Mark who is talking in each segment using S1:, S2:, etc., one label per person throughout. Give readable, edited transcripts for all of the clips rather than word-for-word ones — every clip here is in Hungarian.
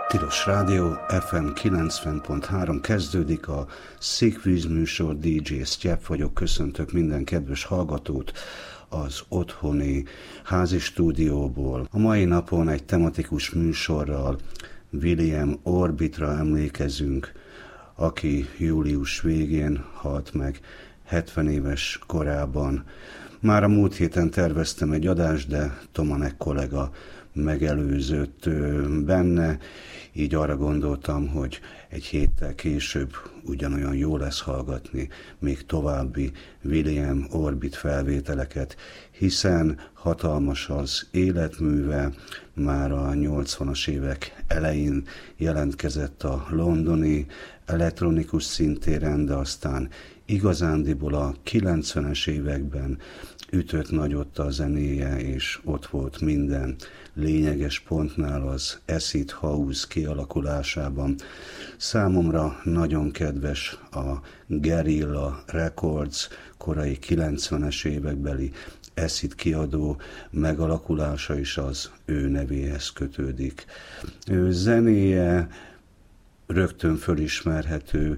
S1: Tilos Rádió FM 90.3 kezdődik a Székvíz műsor, DJ Sztyep vagyok, köszöntök minden kedves hallgatót az otthoni házi stúdióból. A mai napon egy tematikus műsorral William Orbitra emlékezünk, aki július végén halt meg 70 éves korában. Már a múlt héten terveztem egy adást, de Tomanek kollega megelőzött benne, így arra gondoltam, hogy egy héttel később ugyanolyan jó lesz hallgatni még további William Orbit felvételeket, hiszen hatalmas az életműve, már a 80-as évek elején jelentkezett a londoni elektronikus szintéren, de aztán igazándiból a 90-es években ütött nagyot a zenéje, és ott volt minden lényeges pontnál az acid house kialakulásában. Számomra nagyon kedves a Guerrilla Records korai 90-es évekbeli acid kiadó megalakulása is az ő nevéhez kötődik. Ő zenéje rögtön fölismerhető,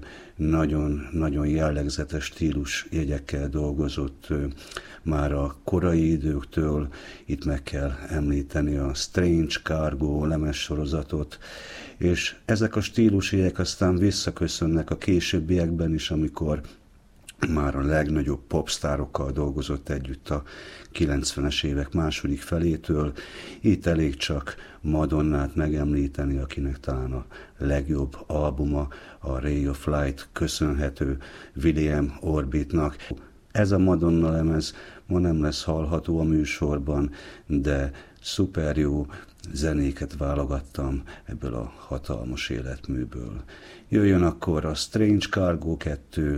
S1: nagyon jellegzetes stílus jegyekkel dolgozott már a korai időktől. Itt meg kell említeni a Strange Cargo lemezsorozatot, és ezek a stílusjegyek aztán visszaköszönnek a későbbiekben is, amikor már a legnagyobb popstárokkal dolgozott együtt a 90-es évek második felétől. Itt elég csak Madonnát megemlíteni, akinek talán a legjobb albuma a Ray of Light köszönhető William Orbitnak. Ez a Madonna lemez ma nem lesz hallható a műsorban, de szuper jó zenéket válogattam ebből a hatalmas életműből. Jöjjön akkor a Strange Cargo 2,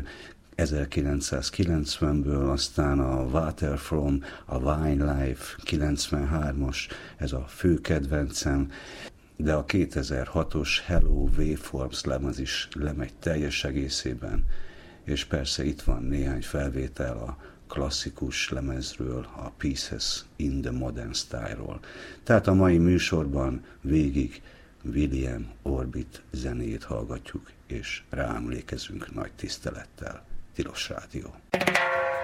S1: 1990-ből, aztán a Water From, a Wine Life 93-as, ez a fő kedvencem, de a 2006-os Hello Waveforms lemez is lemegy teljes egészében, és persze itt van néhány felvétel a klasszikus lemezről, a Pieces in the Modern Style-ról. Tehát a mai műsorban végig William Orbit zenéjét hallgatjuk, és ráemlékezünk nagy tisztelettel. Tilos Rádió.